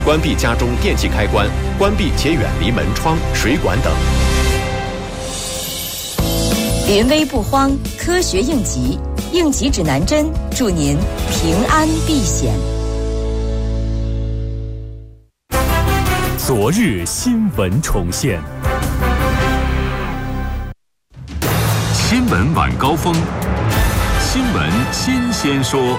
关闭家中电器开关，关闭且远离门窗、水管等。 临危不慌，科学应急，应急指南针，祝您平安避险。 昨日新闻重现，新闻晚高峰，新闻新鲜说。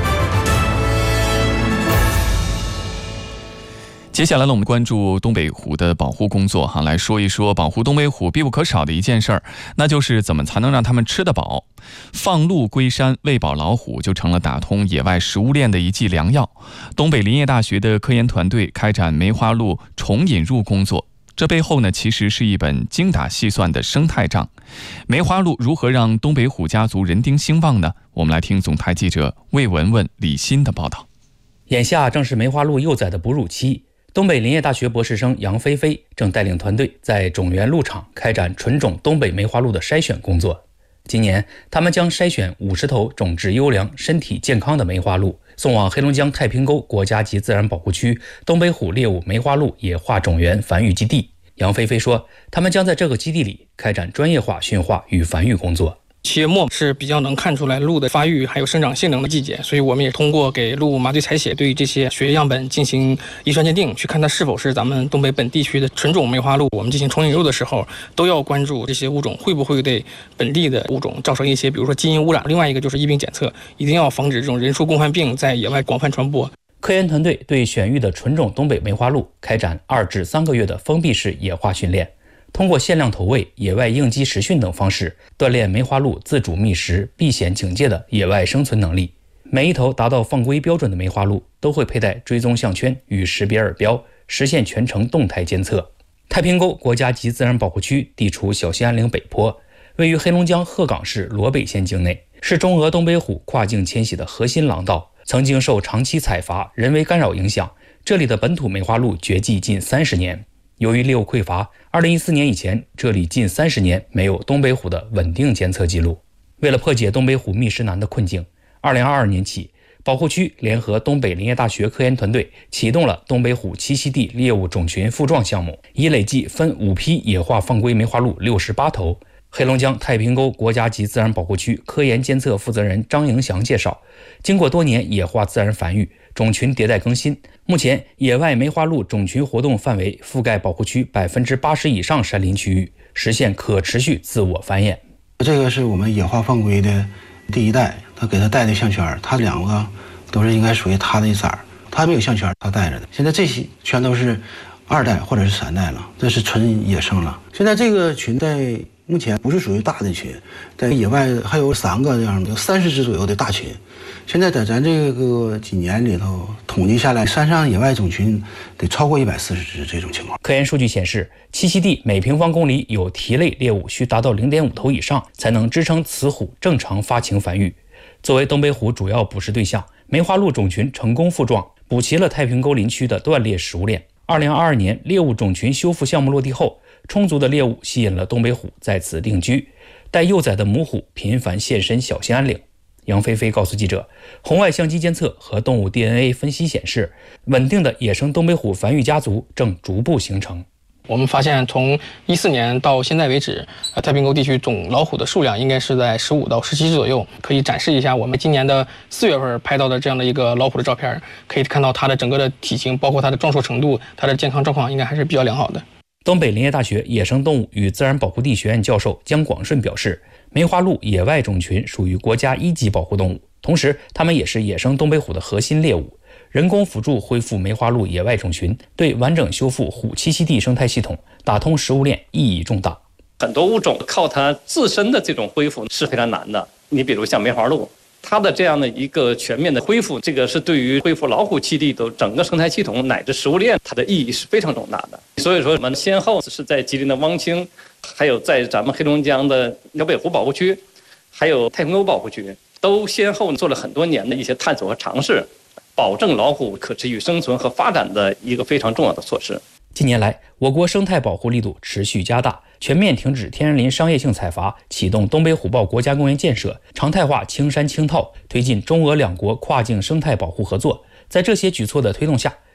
接下来呢，我们关注东北虎的保护工作来说一说保护东北虎必不可少的一件事儿，那就是怎么才能让它们吃得饱。放鹿归山，喂饱老虎，就成了打通野外食物链的一剂良药。东北林业大学的科研团队开展梅花鹿重引入工作，这背后呢，其实是一本精打细算的生态账。梅花鹿如何让东北虎家族人丁兴旺呢？我们来听总台记者魏文文、李欣的报道。 眼下正是梅花鹿幼崽的哺乳期，东北林业大学博士生杨菲菲正带领团队在种源鹿场开展纯种东北梅花鹿的筛选工作。今年，他们将筛选50头种质优良、身体健康的梅花鹿，送往黑龙江太平沟国家级自然保护区东北虎猎物梅花鹿野化种源繁育基地。杨菲菲说，他们将在这个基地里开展专业化驯化与繁育工作。 7月末是比较能看出来鹿的发育还有生长性能的季节，所以我们也通过给鹿麻醉采血，对这些血液样本进行遗传鉴定，去看它是否是咱们东北本地区的纯种梅花鹿。我们进行重引入的时候，都要关注这些物种会不会对本地的物种造成一些，比如说基因污染。另外一个就是疫病检测，一定要防止这种人畜共患病在野外广泛传播。 科研团队对选育的纯种东北梅花鹿开展2至3个月的封闭式野化训练，通过限量投喂、野外应激实训等方式，锻炼梅花鹿自主觅食、避险警戒的野外生存能力。每一头达到放归标准的梅花鹿都会佩戴追踪项圈与识别耳标，实现全程动态监测。太平沟国家级自然保护区地处小兴安岭北坡，位于黑龙江鹤岗市罗北县境内，是中俄东北虎跨境迁徙的核心廊道。曾经受长期采伐、人为干扰影响，这里的本土梅花鹿绝迹近30年。由于猎物匮乏，2014年以前，这里近30年没有东北虎的稳定监测记录。为了破解东北虎觅食难的困境，2022年起，保护区联合东北林业大学科研团队启动了东北虎栖息地猎物种群复壮项目，已累计分5批野化放归梅花鹿68头。黑龙江太平沟国家级自然保护区科研监测负责人张迎祥介绍，经过多年野化自然繁育，种群迭代更新，目前野外梅花鹿种群活动范围覆盖保护区80%以上山林区域，实现可持续自我繁衍。 这个是我们野化放归的第1代，他给他带的项圈，他2个都是应该属于他的一色儿，他没有项圈，他带着的。现在这些全都是2代或者是3代了，这是纯野生了。现在这个群在目前不是属于大的群，在野外还有3个这样的30只左右的大群。现在在咱这个几年里头统计下来，山上野外种群得超过140只这种情况。 科研数据显示，栖息地每平方公里有蹄类猎物需达到0.5头以上，才能支撑雌虎正常发情繁育。作为东北虎主要捕食对象，梅花鹿种群成功复壮，补齐了太平沟林区的断裂食物链。2022年猎物种群修复项目落地后，充足的猎物吸引了东北虎在此定居，带幼崽的母虎频繁现身小兴安岭。杨菲菲告诉记者，红外相机监测和动物 DNA 分析显示，稳定的野生东北虎繁育家族正逐步形成。 我们发现，从14年到现在为止，太平沟地区总老虎的数量应该是在15到17只左右。可以展示一下我们今年的4月份拍到的这样的一个老虎的照片，可以看到它的整个的体型，包括它的壮硕程度，它的健康状况应该还是比较良好的。 东北林业大学野生动物与自然保护地学院教授姜广顺表示，梅花鹿野外种群属于国家1级保护动物，同时它们也是野生东北虎的核心猎物。人工辅助恢复梅花鹿野外种群，对完整修复虎栖息地生态系统、打通食物链意义重大。 很多物种靠它自身的这种恢复是非常难的。你比如像梅花鹿，它的这样的一个全面的恢复，这个是对于恢复老虎栖地的整个生态系统乃至食物链，它的意义是非常重大的。所以说，我们先后是在吉林的汪清，还有在咱们黑龙江的辽北湖保护区，还有太平沟保护区，都先后做了很多年的一些探索和尝试，保证老虎可持续生存和发展的一个非常重要的措施。 近年来，我国生态保护力度持续加大，全面停止天然林商业性采伐，启动东北虎豹国家公园建设，常态化青山青套，推进中俄2国跨境生态保护合作。在这些举措的推动下，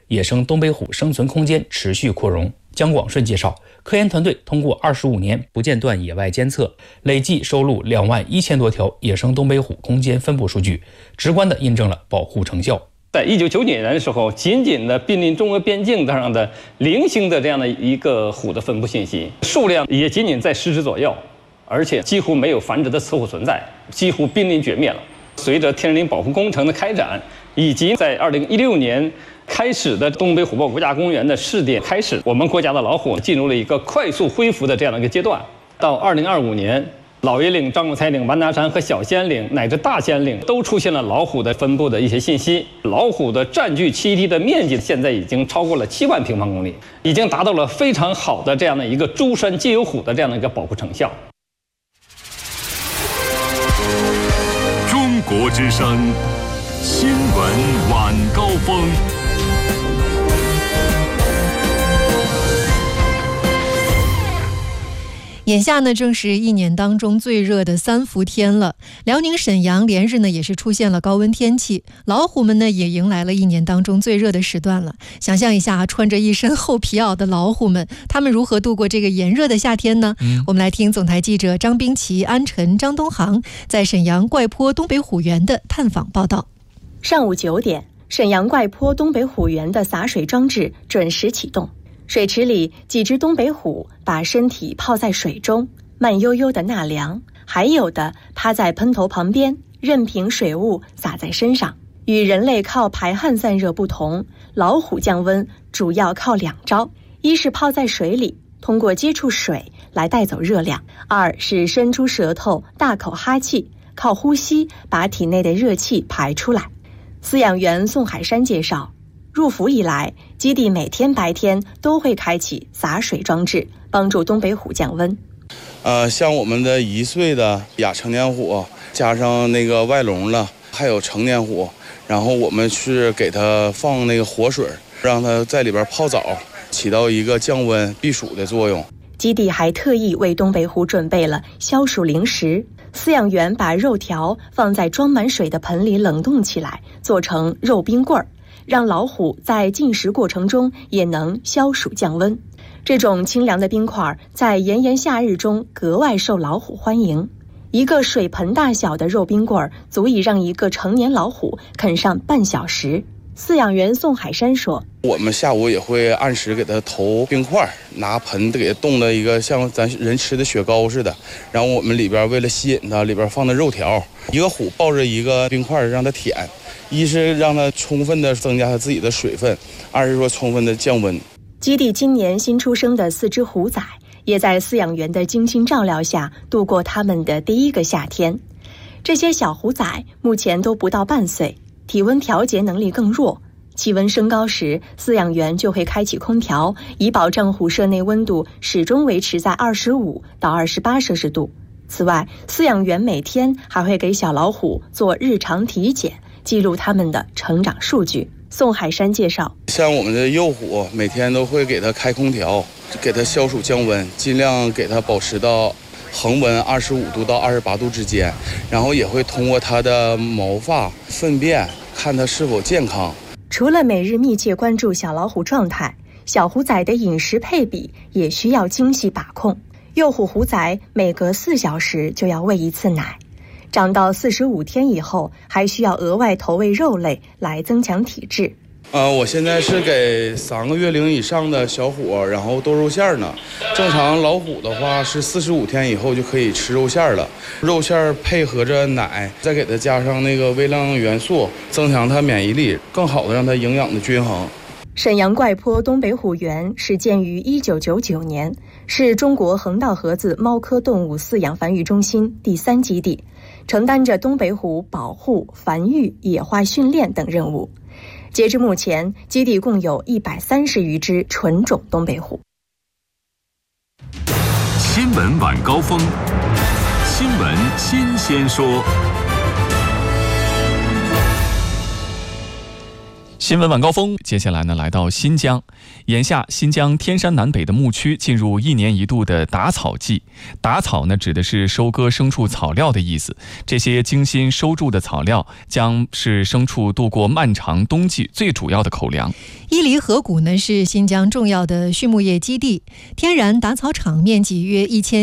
野生东北虎生存空间持续扩容。姜广顺介绍，科研团队通过25年不间断野外监测，累计收录21000多条野生东北虎空间分布数据，直观地印证了保护成效。 在1990年的时候，仅仅的濒临中俄边境上的零星的这样的一个虎的分布信息，数量也仅仅在10只左右，而且几乎没有繁殖的雌虎存在，几乎濒临绝灭了。随着天然林保护工程的开展，以及在2016年开始的东北虎豹国家公园的试点开始，我们国家的老虎进入了一个快速恢复的这样的一个阶段。到2025年，老爷岭、张果彩岭、完达山和小兴安岭乃至大兴安岭都出现了老虎的分布的一些信息。老虎的占据栖地的面积现在已经超过了7万平方公里，已经达到了非常好的这样的一个诸山皆有虎的这样的一个保护成效。 中国之声新闻晚高峰。 眼下呢，正是一年当中最热的3伏天了。辽宁沈阳连日呢也是出现了高温天气，老虎们呢也迎来了一年当中最热的时段了。想象一下，穿着一身厚皮袄的老虎们，他们如何度过这个炎热的夏天呢？我们来听总台记者张冰琪、安晨、张东航在沈阳怪坡东北虎园的探访报道。 上午9点，沈阳怪坡东北虎园的洒水装置准时启动。水池里，几只东北虎把身体泡在水中，慢悠悠地纳凉；还有的趴在喷头旁边，任凭水雾洒在身上。与人类靠排汗散热不同，老虎降温主要靠2招：一是泡在水里，通过接触水来带走热量；二是伸出舌头大口哈气，靠呼吸把体内的热气排出来。饲养员宋海山介绍，入伏以来，基地每天白天都会开启洒水装置，帮助东北虎降温。 像我们的1岁的亚成年虎，加上那个外笼了，还有成年虎，然后我们是给它放那个活水，让它在里边泡澡，起到一个降温避暑的作用。 基地还特意为东北虎准备了消暑零食，饲养员把肉条放在装满水的盆里冷冻起来，做成肉冰棍儿，让老虎在进食过程中也能消暑降温。这种清凉的冰块在炎炎夏日中格外受老虎欢迎。一个水盆大小的肉冰棍足以让一个成年老虎啃上半小时。饲养员宋海山说， 我们下午也会按时给它投冰块，拿盆给它冻的一个像咱人吃的雪糕似的，然后我们里边为了吸引它，里边放的肉条，一个虎抱着一个冰块让它舔，一是让它充分的增加它自己的水分，二是说充分的降温。 基地今年新出生的4只虎崽也在饲养员的精心照料下度过他们的第一个夏天。这些小虎崽目前都不到半岁，体温调节能力更弱，气温升高时，饲养员就会开启空调，以保证虎舍内温度始终维持在25到28摄氏度。此外，饲养员每天还会给小老虎做日常体检，记录它们的成长数据。宋海山介绍， 像我们的幼虎每天都会给它开空调，给它消暑降温，尽量给它保持到恒温25度到28度之间，然后也会通过它的毛发、粪便看它是否健康。 除了每日密切关注小老虎状态，小虎崽的饮食配比也需要精细把控。幼虎虎崽每隔4小时就要喂1次奶，长到45天以后还需要额外投喂肉类来增强体质。 我现在是给3个月龄以上的小虎，然后豆肉馅呢。正常老虎的话是45天以后就可以吃肉馅了，肉馅配合着奶，再给它加上那个微量元素，增强它免疫力，更好的让它营养的均衡。 沈阳怪坡东北虎园始建于1999年，是中国横道河子猫科动物饲养繁育中心第3基地，承担着东北虎保护、繁育、野化训练等任务。截至目前，基地共有130余只纯种东北虎。 新闻晚高峰，新闻新鲜说。 新闻晚高峰，接下来呢，来到新疆。眼下，新疆天山南北的牧区进入1年1度的打草季。打草呢，指的是收割牲畜草料的意思。这些精心收筑的草料将是牲畜度过漫长冬季最主要的口粮。 伊犁河谷呢是新疆重要的畜牧业基地，天然打草场面积约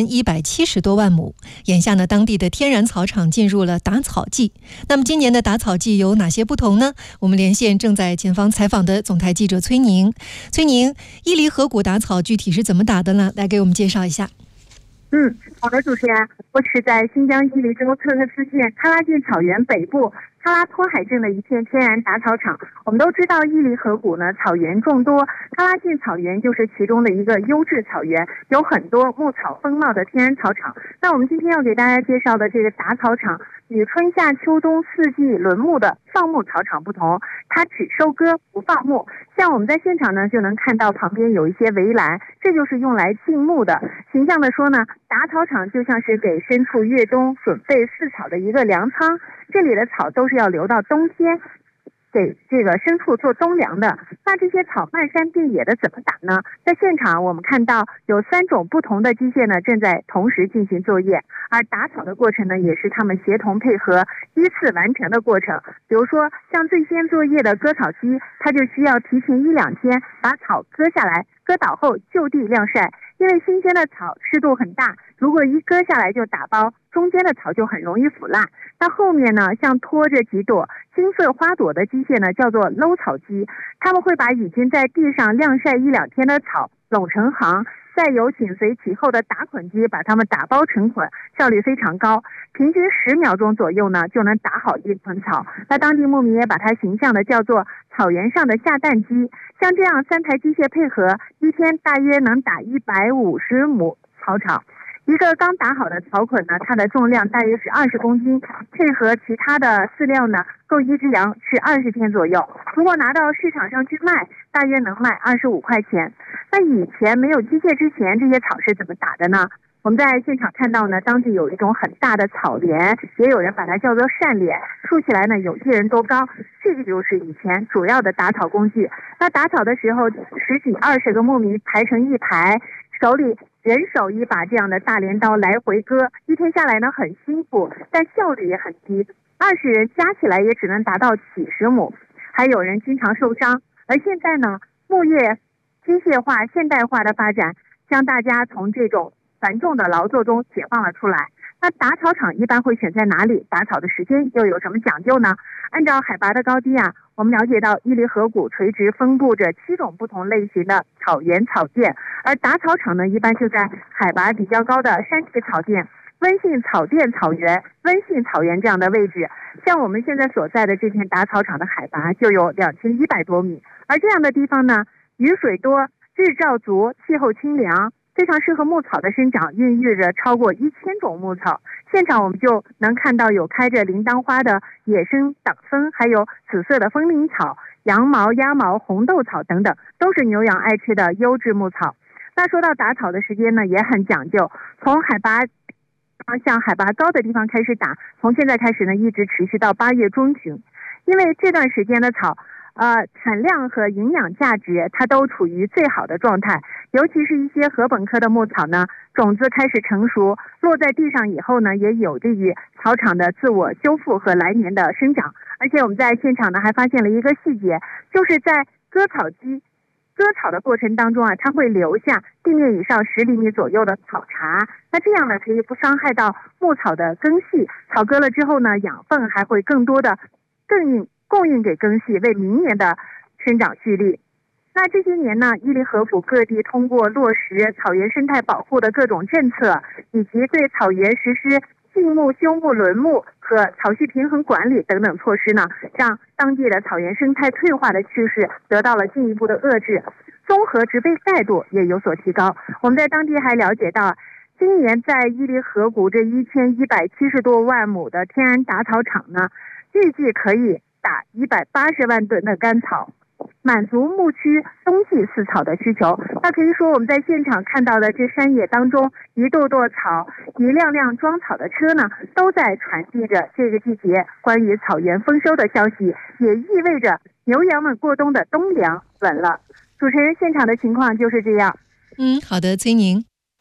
1170多万亩。眼下呢，当地的天然草场进入了打草季。那么今年的打草季有哪些不同呢？我们连线正在前方采访的总台记者崔宁。崔宁，伊犁河谷打草具体是怎么打的呢？来给我们介绍一下。 好的，主持人，我是在新疆伊犁州特克斯县喀拉峻草原北部喀拉托海镇的一片天然打草场。我们都知道伊犁河谷呢草原众多，喀拉峻草原就是其中的一个优质草原，有很多牧草丰茂的天然草场。那我们今天要给大家介绍的这个打草场与春夏秋冬四季轮牧的放牧草场不同，它只收割不放牧。像我们在现场呢就能看到旁边有一些围栏，这就是用来禁牧的。形象的说呢，打草场就像是给牲畜越冬准备饲草的一个粮仓，这里的草都是要留到冬天给这个牲畜做冬粮的。那这些草漫山遍野的怎么打呢？在现场我们看到有3种不同的机械呢正在同时进行作业，而打草的过程呢也是他们协同配合依次完成的过程。比如说像最先作业的割草机，它就需要提前1-2天把草割下来，割倒后就地晾晒。因为新鲜的草湿度很大，如果一割下来就打包，中间的草就很容易腐烂。那后面呢，像拖着几朵金色花朵的机械呢，叫做搂草机，他们会把已经在地上晾晒1-2天的草拢成行，再由紧随其后的打捆机把它们打包成捆，效率非常高，平均10秒钟左右呢就能打好一捆草。那当地牧民也把它形象的叫做草原上的下蛋机。像这样3台机械配合，一天大约能打150亩草场。一个刚打好的草捆呢，它的重量大约是20公斤，配合其他的饲料呢，够一只羊吃20天左右。如果拿到市场上去卖，大约能卖25块钱。那以前没有机械之前，这些草是怎么打的呢？我们在现场看到呢，当地有一种很大的草帘，也有人把它叫做扇帘，竖起来呢有1人多高，这个就是以前主要的打草工具。那打草的时候，10几20个牧民排成一排，手里人手一把这样的大镰刀来回割，一天下来呢很辛苦，但效率也很低，20人加起来也只能达到几十亩，还有人经常受伤。而现在呢，牧业机械化现代化的发展，将大家从这种繁重的劳作中解放了出来。那打草场一般会选在哪里？打草的时间又有什么讲究呢？按照海拔的高低啊，我们了解到伊犁河谷垂直分布着7种不同类型的草原草甸，而打草场呢一般就在海拔比较高的山地草甸、温性草甸草原、温性草原这样的位置。像我们现在所在的这片打草场的海拔就有2100多米，而这样的地方呢，雨水多，日照足，气候清凉，非常适合牧草的生长，孕育着超过1000种牧草。现场我们就能看到有开着铃铛花的野生党枫，还有紫色的风铃草、羊毛、鸭毛、红豆草等等，都是牛羊爱吃的优质牧草。那说到打草的时间呢，也很讲究，从向海拔高的地方开始打，从现在开始呢，一直持续到8月中旬。因为这段时间的草产量和营养价值它都处于最好的状态，尤其是一些禾本科的牧草呢，种子开始成熟，落在地上以后呢，也有利于草场的自我修复和来年的生长。而且我们在现场呢还发现了一个细节，就是在割草机割草的过程当中啊，它会留下地面以上10厘米左右的草茬，那这样呢可以不伤害到牧草的根系，草割了之后呢，养分还会更多的供应给根系，为明年的生长蓄力。那这些年呢，伊犁河谷各地通过落实草原生态保护的各种政策，以及对草原实施禁牧、休牧、轮牧和草系平衡管理等等措施呢，让当地的草原生态退化的趋势得到了进一步的遏制，综合植被带度也有所提高。我们在当地还了解到，今年在伊犁河谷这1170多万亩的天然打草场呢，预计可以打180万吨的干草，满足牧区冬季饲草的需求。那可以说我们在现场看到的这山野当中，一垛垛草，一辆辆装草的车呢，都在传递着这个季节关于草原丰收的消息，也意味着牛羊们过冬的冬粮稳了。主持人，现场的情况就是这样。 好的，崔宁。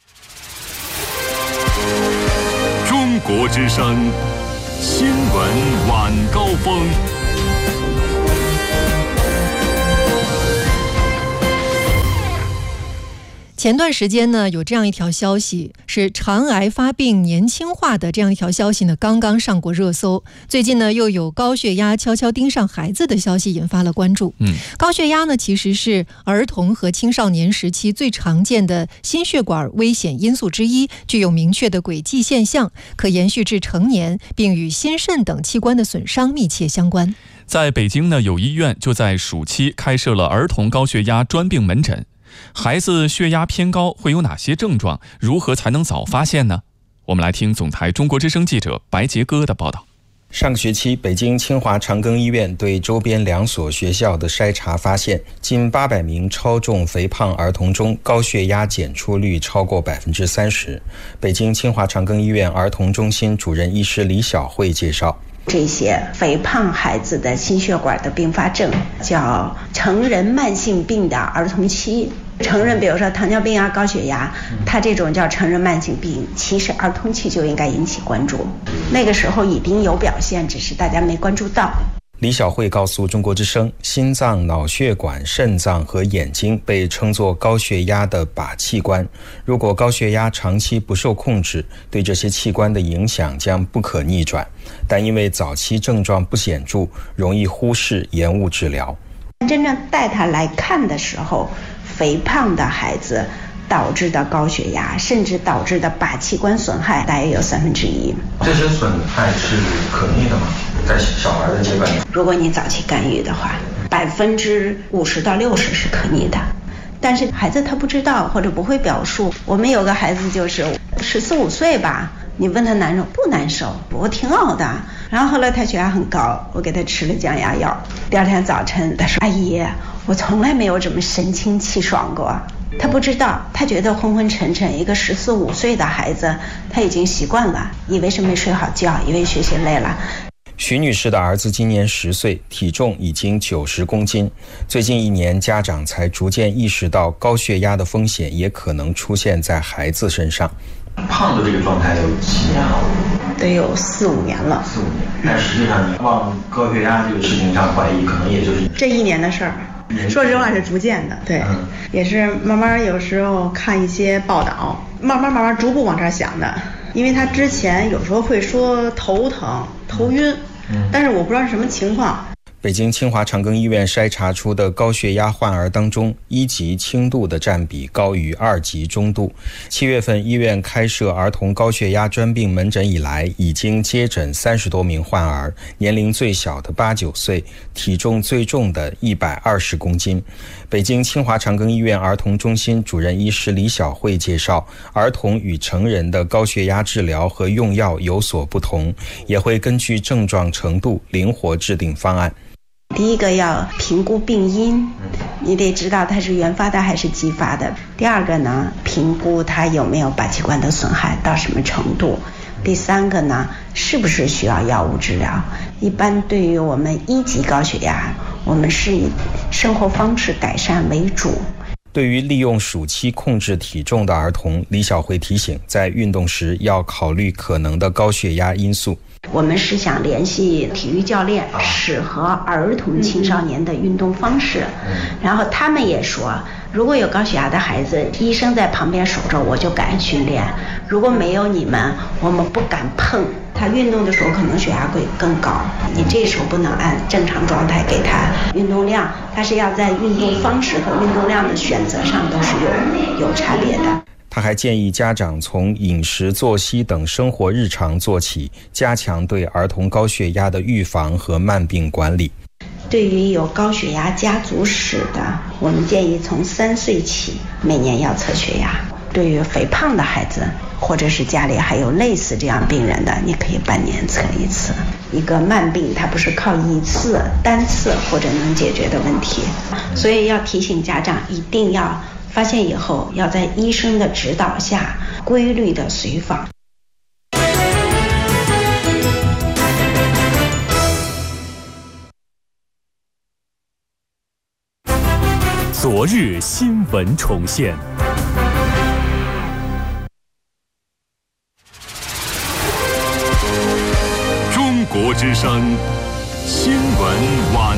中国之声新闻晚高峰。 前段时间呢，有这样一条消息，是肠癌发病年轻化的这样一条消息呢，刚刚上过热搜。最近呢，又有高血压悄悄盯上孩子的消息引发了关注。高血压呢，其实是儿童和青少年时期最常见的心血管危险因素之一，具有明确的轨迹现象，可延续至成年，并与心肾等器官的损伤密切相关。 在北京呢，有医院就在暑期开设了儿童高血压专病门诊。孩子血压偏高会有哪些症状？如何才能早发现呢？我们来听总台中国之声记者白杰哥的报道。 上个学期，北京清华长庚医院对周边2所学校的筛查发现，近800名超重肥胖儿童中，高血压检出率超过30%。北京清华长庚医院儿童中心主任医师李晓慧介绍， 这些肥胖孩子的心血管的并发症叫成人慢性病的儿童期。成人比如说糖尿病啊、高血压，它这种叫成人慢性病，其实儿童期就应该引起关注，那个时候一定有表现，只是大家没关注到。 李晓慧告诉中国之声，心脏、脑血管、肾脏和眼睛被称作高血压的靶器官，如果高血压长期不受控制，对这些器官的影响将不可逆转，但因为早期症状不显著，容易忽视延误治疗。 真正带他来看的时候，肥胖的孩子导致的高血压，甚至导致的靶器官损害大约有1/3。 这些损害是可逆的吗？在小孩的阶段， 如果你早期干预的话，50%到60%是可逆的。但是孩子他不知道或者不会表述。我们有个孩子就是14、15岁吧，你问他难受不难受？我挺好的。然后后来他血压很高，我给他吃了降压药。第二天早晨他说：“阿姨，我从来没有这么神清气爽过。”他不知道，他觉得昏昏沉沉。一个14、15岁的孩子，他已经习惯了，以为是没睡好觉，以为学习累了。 徐女士的儿子今年10岁，体重已经90公斤。最近1年，家长才逐渐意识到高血压的风险也可能出现在孩子身上。 胖的这个状态有几年了？ 得有4、5年了。 4、5年，但实际上你往高血压这个事情上怀疑，可能也就是这1年的事儿。说实话是逐渐的，对，也是慢慢有时候看一些报道，慢慢逐步往这儿想的。因为他之前有时候会说头疼、头晕，但是我不知道是什么情况。 北京清华长庚医院筛查出的高血压患儿当中，1级轻度的占比高于2级中度。7月份医院开设儿童高血压专病门诊以来，已经接诊30多名患儿，年龄最小的8、9岁，体重最重的120公斤。北京清华长庚医院儿童中心主任医师李晓慧介绍，儿童与成人的高血压治疗和用药有所不同，也会根据症状程度灵活制定方案。 第一个要评估病因，你得知道它是原发的还是继发的。第二个呢，评估它有没有靶器官的损害到什么程度。第三个呢，是不是需要药物治疗。一般对于我们1级高血压，我们是以生活方式改善为主。 对于利用暑期控制体重的儿童，李晓慧提醒，在运动时要考虑可能的高血压因素。 我们是想联系体育教练，适合儿童青少年的运动方式。然后他们也说，如果有高血压的孩子，医生在旁边守着，我就敢训练；如果没有你们，我们不敢碰。他运动的时候可能血压会更高，你这时候不能按正常状态给他运动量，他是要在运动方式和运动量的选择上都是有差别的。 他还建议家长从饮食、作息等生活日常做起，加强对儿童高血压的预防和慢病管理。 对于有高血压家族史的，我们建议从3岁起每年要测血压。对于肥胖的孩子，或者是家里还有类似这样病人的，你可以半年测一次。一个慢病它不是靠一次单次或者能解决的问题，所以要提醒家长一定要发现以后要在医生的指导下规律的随访。 昨日新闻重现。中国之声新